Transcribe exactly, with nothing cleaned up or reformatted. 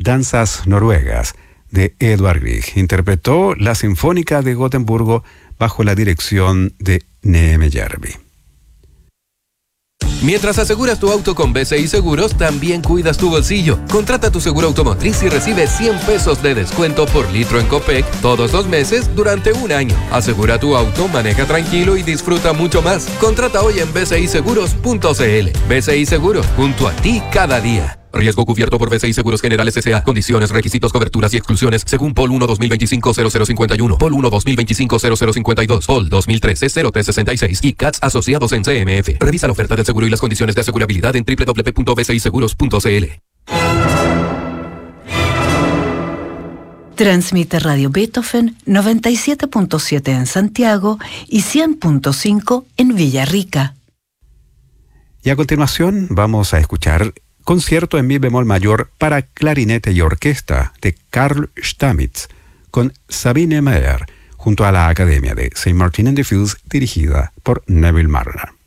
Danzas Noruegas, de Edvard Grieg. Interpretó la Sinfónica de Gotemburgo bajo la dirección de Neeme Järvi. Mientras aseguras tu auto con B C I Seguros, también cuidas tu bolsillo. Contrata tu seguro automotriz y recibe cien pesos de descuento por litro en Copec todos los meses durante un año. Asegura tu auto, maneja tranquilo y disfruta mucho más. Contrata hoy en b c i seguros punto c l. B C I Seguros, junto a ti cada día. Riesgo cubierto por B C I Seguros Generales S A. Condiciones, requisitos, coberturas y exclusiones según P O L uno dos mil veinticinco cero cero cincuenta y uno, P O L uno dos mil veinticinco cero cero cincuenta y dos, P O L dos mil trece cero tres sesenta y seis y C A T S asociados en C M F. Revisa la oferta del seguro y las condiciones de asegurabilidad en doble u doble u doble u punto b c i seguros punto c l. Transmite Radio Beethoven noventa y siete punto siete en Santiago y cien punto cinco en Villarrica. Y a continuación vamos a escuchar Concierto en mi bemol mayor para clarinete y orquesta de Carl Stamitz con Sabine Meyer junto a la Academia de Saint Martin and the Fields dirigida por Neville Mariner.